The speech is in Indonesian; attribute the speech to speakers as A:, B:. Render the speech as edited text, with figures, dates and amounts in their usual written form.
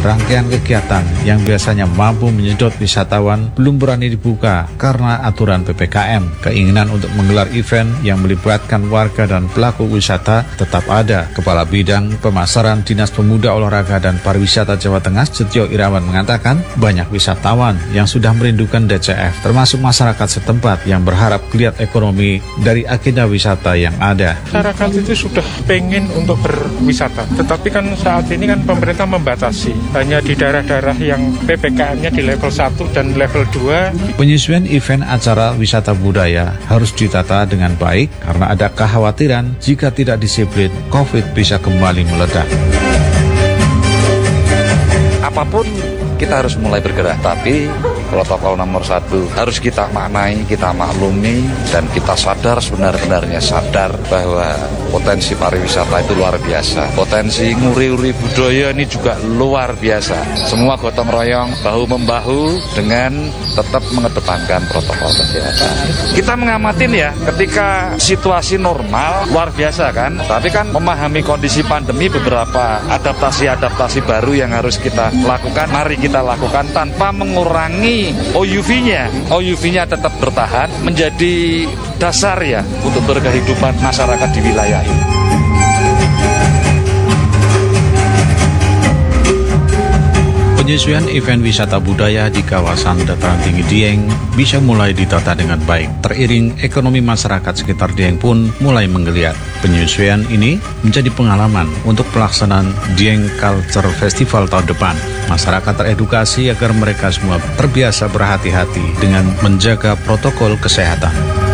A: Rangkaian kegiatan yang biasanya mampu menyedot wisatawan belum berani dibuka karena aturan PPKM. Keinginan untuk menggelar event yang melibatkan warga dan pelaku wisata tetap ada. Kepala Bidang Pemasaran Dinas Pemuda, Olahraga dan Pariwisata Jawa Tengah, Setio Irawan, mengatakan banyak wisatawan yang sudah merindukan DCF, termasuk masyarakat setempat yang berharap geliat ekonomi dari agenda wisata yang ada.
B: Masyarakat itu sudah pengen untuk berwisata, tetapi kan saat ini kan pemerintah membatasi hanya di daerah-daerah yang PPKM-nya di level 1 dan level 2.
A: Penyesuaian event acara wisata budaya harus ditata dengan baik karena ada kekhawatiran jika tidak disiplin, COVID bisa kembali meledak.
C: Apapun kita harus mulai bergerak, tapi protokol nomor 1 harus kita maknai, kita maklumi, dan kita sadar, sebenar-benarnya sadar bahwa potensi pariwisata itu luar biasa. Potensi nguri-uri budaya ini juga luar biasa. Semua gotong royong, bahu-membahu dengan tetap mengedepankan protokol kesehatan. Kita mengamatin ya, ketika situasi normal luar biasa kan, tapi kan memahami kondisi pandemi, beberapa adaptasi baru yang harus kita lakukan, mari kita lakukan tanpa mengurangi OUV-nya. OUV-nya tetap bertahan menjadi dasar ya untuk berkehidupan masyarakat di wilayah ini.
A: Penyesuaian event wisata budaya di kawasan dataran tinggi Dieng bisa mulai ditata dengan baik. Teriring ekonomi masyarakat sekitar Dieng pun mulai menggeliat. Penyesuaian ini menjadi pengalaman untuk pelaksanaan Dieng Culture Festival tahun depan. Masyarakat teredukasi agar mereka semua terbiasa berhati-hati dengan menjaga protokol kesehatan.